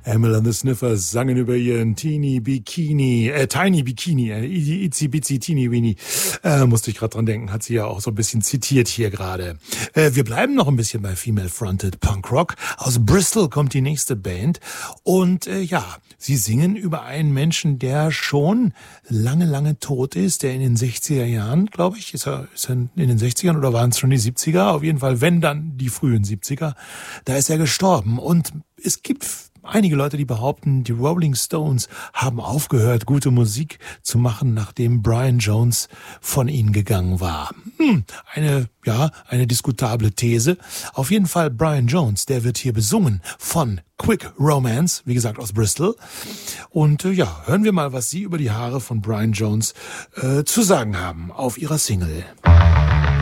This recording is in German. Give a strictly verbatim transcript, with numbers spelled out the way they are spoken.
Amyl and the Sniffers sangen über ihren Teeny Bikini, äh, Tiny Bikini, äh, Itzy Bitsy Teeny Weeny. Äh, musste ich gerade dran denken, hat sie ja auch so ein bisschen zitiert hier gerade. Äh, wir bleiben noch ein bisschen bei Female-Fronted Punk Rock. Aus Bristol kommt die nächste Band. Und äh, ja, sie singen über einen Menschen, der schon lange, lange tot ist, der in den sechziger Jahren, glaube ich, ist er, ist er in den sechzigern oder waren es schon die siebziger? Auf jeden Fall, wenn dann die frühen siebziger. Da ist er gestorben. Und es gibt einige Leute, die behaupten, die Rolling Stones haben aufgehört, gute Musik zu machen, nachdem Brian Jones von ihnen gegangen war. Hm, eine, ja, eine diskutable These. Auf jeden Fall Brian Jones, der wird hier besungen von Quick Romance, wie gesagt aus Bristol. Und äh, ja, hören wir mal, was Sie über die Haare von Brian Jones äh, zu sagen haben auf ihrer Single.